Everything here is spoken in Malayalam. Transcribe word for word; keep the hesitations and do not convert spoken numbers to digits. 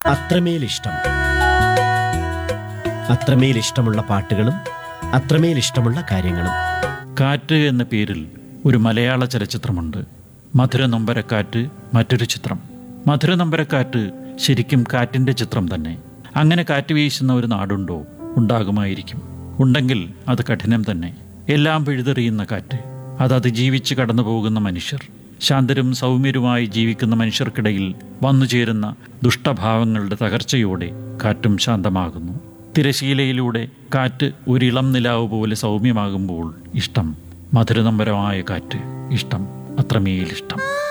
അത്രമേൽ ഇഷ്ടം. അത്രമേൽ ഇഷ്ടമുള്ള പാട്ടുകളും അത്രമേൽ ഇഷ്ടമുള്ള കാര്യങ്ങളും. കാറ്റ് എന്ന പേരിൽ ഒരു മലയാള ചലച്ചിത്രമുണ്ട്. മധുര നൊമ്പരക്കാറ്റ് മറ്റൊരു ചിത്രം. മധുര നൊമ്പരക്കാറ്റ് ശരിക്കും കാറ്റിൻ്റെ ചിത്രം തന്നെ. അങ്ങനെ കാറ്റ് വീശുന്ന ഒരു നാടുണ്ടോ? ഉണ്ടാകുമായിരിക്കും. ഉണ്ടെങ്കിൽ അത് കഠിനം തന്നെ. എല്ലാം പിഴുതെറിയുന്ന കാറ്റ്, അത് അതിജീവിച്ച് കടന്നു പോകുന്ന മനുഷ്യർ, ശാന്തരും സൗമ്യരുമായി ജീവിക്കുന്ന മനുഷ്യർക്കിടയിൽ വന്നുചേരുന്ന ദുഷ്ടഭാവങ്ങളുടെ തകർച്ചയോടെ കാറ്റും ശാന്തമാകുന്നു. തിരശീലയിലൂടെ കാറ്റ് ഒരിളം നിലാവ് പോലെ സൗമ്യമാകുമ്പോൾ ഇഷ്ടം. മധുരനമ്പരമായ കാറ്റ് ഇഷ്ടം. അത്രമേൽ ഇഷ്ടം.